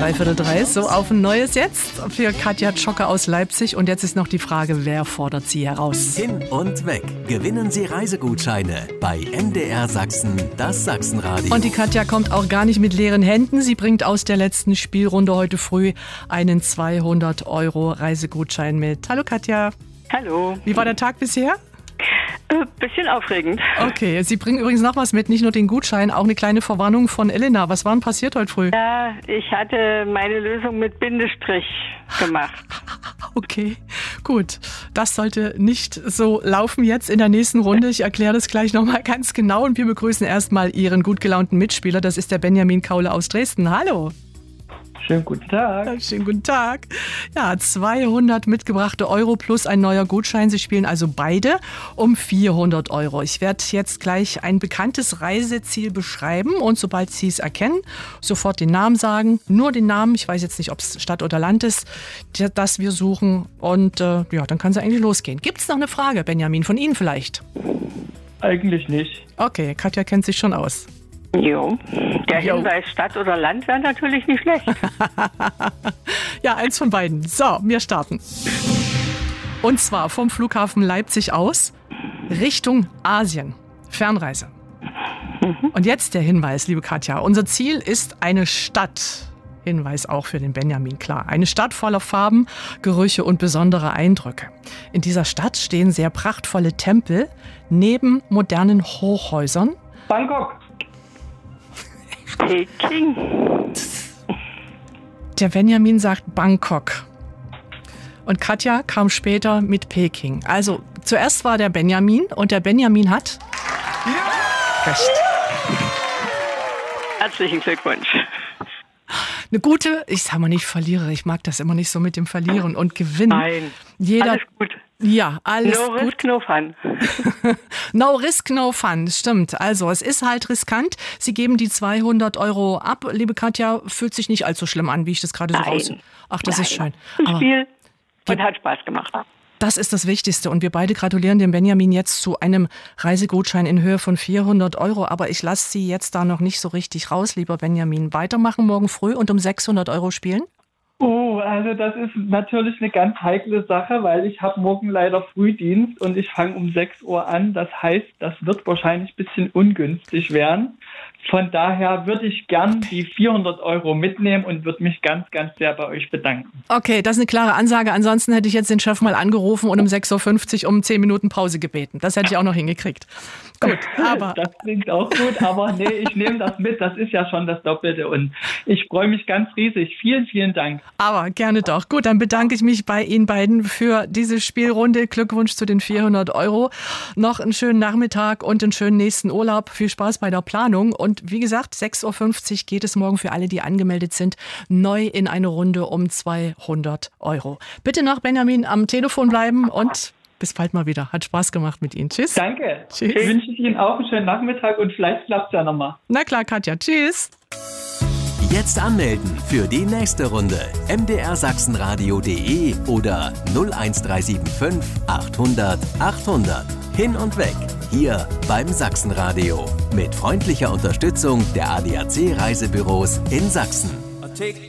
3:15. So, auf ein neues jetzt für Katja Tschocker aus Leipzig. Und jetzt ist noch die Frage, wer fordert sie heraus? Hin und weg. Gewinnen Sie Reisegutscheine bei MDR Sachsen, das Sachsenradio. Und die Katja kommt auch gar nicht mit leeren Händen. Sie bringt aus der letzten Spielrunde heute früh einen 200 € Reisegutschein mit. Hallo Katja. Hallo. Wie war der Tag bisher? Bisschen aufregend. Okay, Sie bringen übrigens noch was mit, nicht nur den Gutschein, auch eine kleine Verwarnung von Elena. Was war denn passiert heute früh? Ja, ich hatte meine Lösung mit Bindestrich gemacht. Okay, gut. Das sollte nicht so laufen jetzt in der nächsten Runde. Ich erkläre das gleich nochmal ganz genau und wir begrüßen erstmal Ihren gut gelaunten Mitspieler. Das ist der Benjamin Kaule aus Dresden. Hallo. Schönen guten Tag. Ja, schönen guten Tag. Ja, 200 mitgebrachte Euro plus ein neuer Gutschein. Sie spielen also beide um 400 €. Ich werde jetzt gleich ein bekanntes Reiseziel beschreiben und sobald Sie es erkennen, sofort den Namen sagen. Nur den Namen, ich weiß jetzt nicht, ob es Stadt oder Land ist, das wir suchen. Und ja, dann kann es eigentlich losgehen. Gibt es noch eine Frage, Benjamin, von Ihnen vielleicht? Eigentlich nicht. Okay, Katja kennt sich schon aus. Jo. Der Hinweis Stadt oder Land wäre natürlich nicht schlecht. Ja, eins von beiden. So, wir starten. Und zwar vom Flughafen Leipzig aus Richtung Asien. Fernreise. Und jetzt der Hinweis, liebe Katja. Unser Ziel ist eine Stadt. Hinweis auch für den Benjamin, klar. Eine Stadt voller Farben, Gerüche und besondere Eindrücke. In dieser Stadt stehen sehr prachtvolle Tempel neben modernen Hochhäusern. Bangkok. Peking. Der Benjamin sagt Bangkok. Und Katja kam später mit Peking. Also zuerst war der Benjamin und der Benjamin hat recht. Herzlichen Glückwunsch. Eine gute, ich sag mal nicht Verlierer, ich mag das immer nicht so mit dem Verlieren und Gewinnen. Nein, alles gut. Ja, alles No gut. risk, no fun. No risk, no fun, stimmt. Also es ist halt riskant. Sie geben die 200 € ab. Liebe Katja, fühlt sich nicht allzu schlimm an, wie ich das gerade so raus... Ach, das ist schön. Ein Spiel und hat Spaß gemacht. Das ist das Wichtigste und wir beide gratulieren dem Benjamin jetzt zu einem Reisegutschein in Höhe von 400 €. Aber ich lasse Sie jetzt da noch nicht so richtig raus, lieber Benjamin. Weitermachen morgen früh und um 600 € spielen? Oh, also das ist natürlich eine ganz heikle Sache, weil ich habe morgen leider Frühdienst und ich fange um 6 Uhr an. Das heißt, das wird wahrscheinlich ein bisschen ungünstig werden. Von daher würde ich gern die 400 € mitnehmen und würde mich ganz, ganz sehr bei euch bedanken. Okay, das ist eine klare Ansage. Ansonsten hätte ich jetzt den Chef mal angerufen und um 6:50 Uhr um 10 Minuten Pause gebeten. Das hätte ich auch noch hingekriegt. Gut, aber... Das klingt auch gut, aber nee, ich nehme das mit. Das ist ja schon das Doppelte und ich freue mich ganz riesig. Vielen, vielen Dank. Aber gerne doch. Gut, dann bedanke ich mich bei Ihnen beiden für diese Spielrunde. Glückwunsch zu den 400 €. Noch einen schönen Nachmittag und einen schönen nächsten Urlaub. Viel Spaß bei der Planung. Und wie gesagt, 6:50 Uhr geht es morgen für alle, die angemeldet sind, neu in eine Runde um 200 €. Bitte noch, Benjamin, am Telefon bleiben und bis bald mal wieder. Hat Spaß gemacht mit Ihnen. Tschüss. Danke. Tschüss. Ich wünsche Ihnen auch einen schönen Nachmittag und vielleicht klappt es ja nochmal. Na klar, Katja. Tschüss. Jetzt anmelden für die nächste Runde. mdrsachsenradio.de oder 01375 800 800. Hin und weg. Hier beim Sachsenradio. Mit freundlicher Unterstützung der ADAC Reisebüros in Sachsen.